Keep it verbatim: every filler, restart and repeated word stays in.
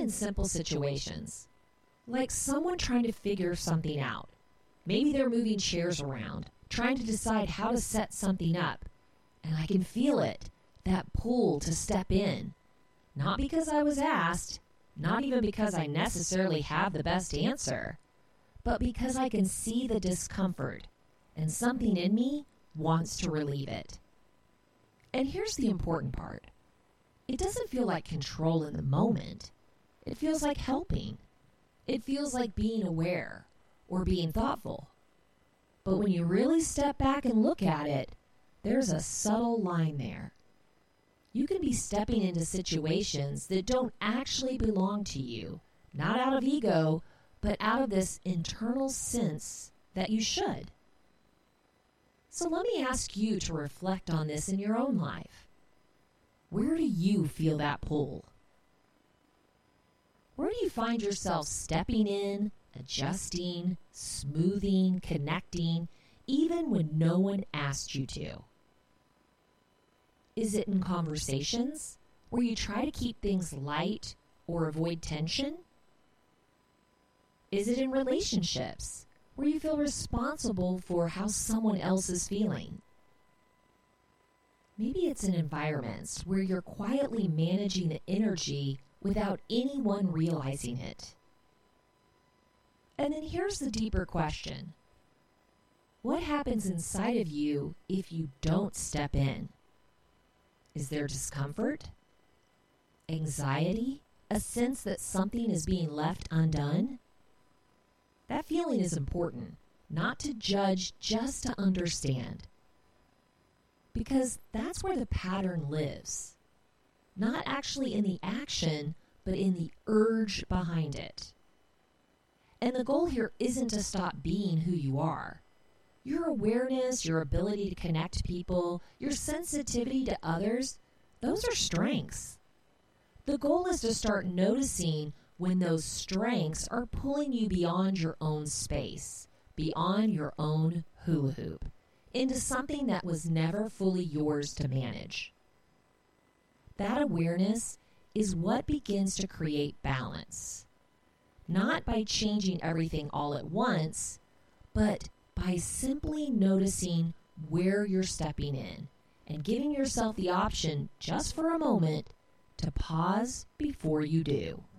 in simple situations, like someone trying to figure something out. Maybe they're moving chairs around, trying to decide how to set something up, and I can feel it, that pull to step in. Not because I was asked, not even because I necessarily have the best answer, but because I can see the discomfort, and something in me wants to relieve it. And here's the important part. It doesn't feel like control in the moment. It feels like helping. It feels like being aware or being thoughtful. But when you really step back and look at it, there's a subtle line there. You can be stepping into situations that don't actually belong to you, not out of ego, but out of this internal sense that you should. So let me ask you to reflect on this in your own life. Where do you feel that pull? Where do you find yourself stepping in, adjusting, smoothing, connecting, even when no one asked you to? Is it in conversations where you try to keep things light or avoid tension? Is it in relationships where you feel responsible for how someone else is feeling? Maybe it's in environments where you're quietly managing the energy without anyone realizing it. And then here's the deeper question. What happens inside of you if you don't step in? Is there discomfort? Anxiety? A sense that something is being left undone? That feeling is important, not to judge, just to understand. Because that's where the pattern lives. Not actually in the action, but in the urge behind it. And the goal here isn't to stop being who you are. Your awareness, your ability to connect people, your sensitivity to others, those are strengths. The goal is to start noticing when those strengths are pulling you beyond your own space, beyond your own hula hoop, into something that was never fully yours to manage. That awareness is what begins to create balance. Not by changing everything all at once, but by simply noticing where you're stepping in and giving yourself the option, just for a moment, to pause before you do.